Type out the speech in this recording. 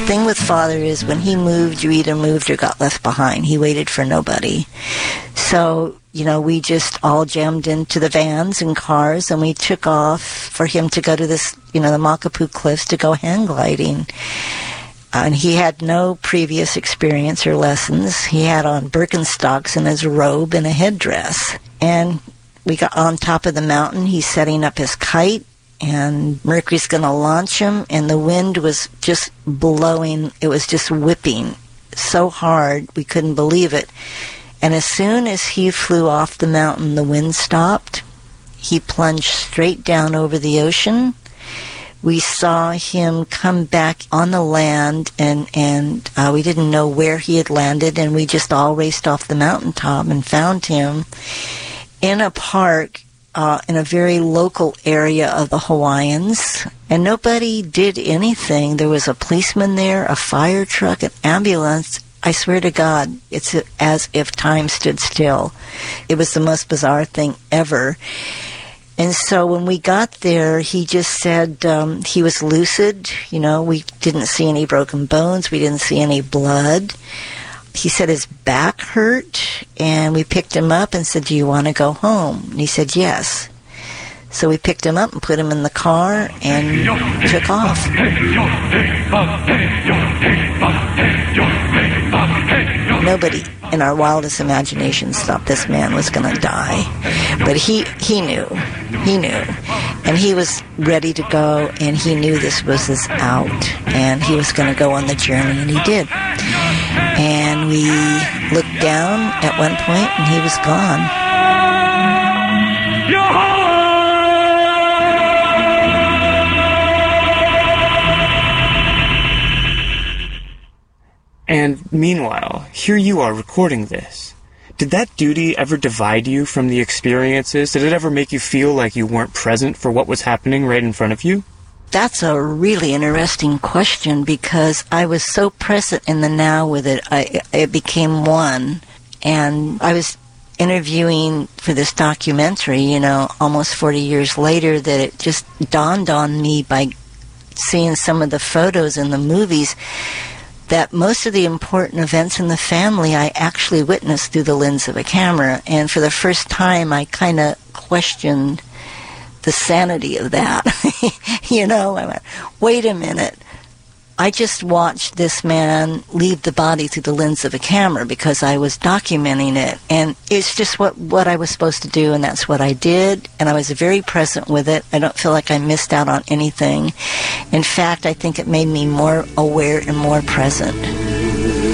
thing with Father is when he moved, you either moved or got left behind. He waited for nobody. So, we just all jammed into the vans and cars, and we took off for him to go to this, the Makapu Cliffs to go hang gliding. And he had no previous experience or lessons. He had on Birkenstocks and his robe and a headdress. And we got on top of the mountain. He's setting up his kite, and Mercury's going to launch him, and the wind was just blowing. It was just whipping so hard we couldn't believe it. And as soon as he flew off the mountain, the wind stopped. He plunged straight down over the ocean. We saw him come back on the land, and we didn't know where he had landed, and we just all raced off the mountaintop and found him in a park in a very local area of the Hawaiians, and nobody did anything. There was a policeman there, a fire truck, an ambulance. I swear to God, it's as if time stood still. It was the most bizarre thing ever. And so when we got there, he just said he was lucid. We didn't see any broken bones. We didn't see any blood. He said his back hurt, and we picked him up and said, "Do you want to go home?" And he said yes. So we picked him up and put him in the car and took off. Nobody in our wildest imagination thought this man was going to die. But he knew. He knew. And he was ready to go, and he knew this was his out. And he was going to go on the journey, and he did. And we looked down at one point, and he was gone. And meanwhile, here you are recording this. Did that duty ever divide you from the experiences? Did it ever make you feel like you weren't present for what was happening right in front of you? That's a really interesting question, because I was so present in the now with it. It became one. And I was interviewing for this documentary, almost 40 years later, that it just dawned on me by seeing some of the photos in the movies that most of the important events in the family I actually witnessed through the lens of a camera. And for the first time, I kind of questioned the sanity of that. I went, wait a minute. I just watched this man leave the body through the lens of a camera because I was documenting it. And it's just what I was supposed to do, and that's what I did. And I was very present with it. I don't feel like I missed out on anything. In fact, I think it made me more aware and more present.